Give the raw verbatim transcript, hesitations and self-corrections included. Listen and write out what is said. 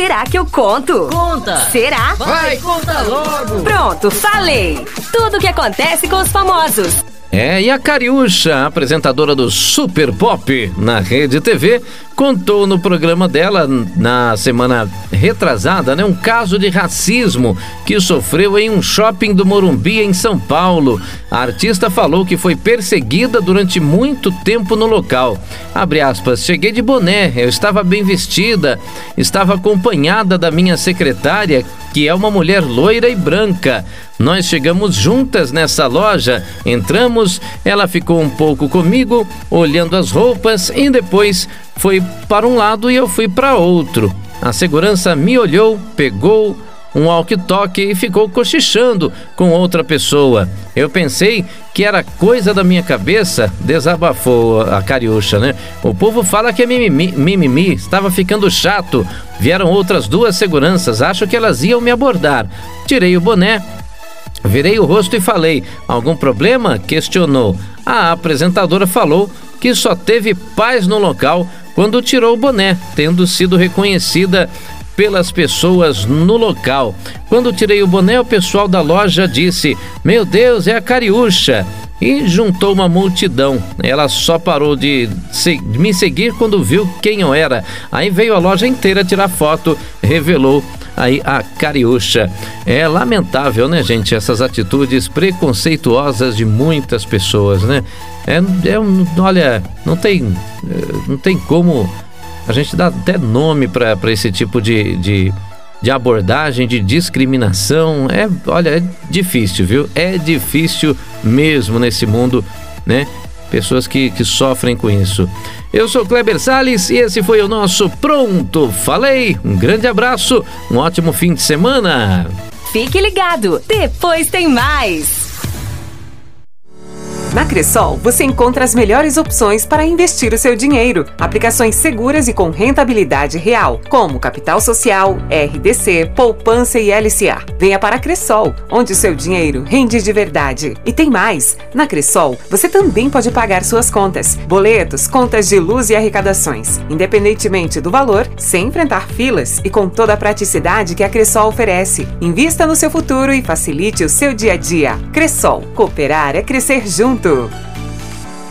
Será que eu conto? Conta! Será? Vai, conta logo! Pronto, falei! Tudo o que acontece com os famosos. É, e a Cariúcha, apresentadora do Super Pop na Rede T V, contou no programa dela, na semana retrasada, né, um caso de racismo que sofreu em um shopping do Morumbi, em São Paulo. A artista falou que foi perseguida durante muito tempo no local. Abre aspas, cheguei de boné, eu estava bem vestida, estava acompanhada da minha secretária, que é uma mulher loira e branca. Nós chegamos juntas nessa loja, entramos, ela ficou um pouco comigo, olhando as roupas e depois foi para um lado e eu fui para outro. A segurança me olhou, pegou um walkie-talkie e ficou cochichando com outra pessoa. Eu pensei que era coisa da minha cabeça, desabafou a Cariúcha, né? O povo fala que é mimimi, mimimi, estava ficando chato. Vieram outras duas seguranças, acho que elas iam me abordar. Tirei o boné, virei o rosto e falei, algum problema? Questionou. A apresentadora falou que só teve paz no local quando tirou o boné, tendo sido reconhecida pelas pessoas no local. Quando tirei o boné, o pessoal da loja disse, meu Deus, é a Cariúcha, e juntou uma multidão. Ela só parou de se- me seguir quando viu quem eu era. Aí veio a loja inteira tirar foto, revelou aí a Cariúcha. É lamentável, né, gente, essas atitudes preconceituosas de muitas pessoas, né? É, é um, olha, não tem, não tem como a gente dar até nome para esse tipo de, de, de abordagem, de discriminação. É, olha, é difícil, viu? É difícil mesmo nesse mundo, né? Pessoas que, que sofrem com isso. Eu sou Kleber Salles e esse foi o nosso Pronto Falei. Um grande abraço, um ótimo fim de semana. Fique ligado, depois tem mais. Na Cressol, você encontra as melhores opções para investir o seu dinheiro. Aplicações seguras e com rentabilidade real, como Capital Social, R D C, Poupança e L C A. Venha para a Cressol, onde o seu dinheiro rende de verdade. E tem mais! Na Cressol, você também pode pagar suas contas, boletos, contas de luz e arrecadações, independentemente do valor, sem enfrentar filas e com toda a praticidade que a Cressol oferece. Invista no seu futuro e facilite o seu dia a dia. Cressol, cooperar é crescer junto.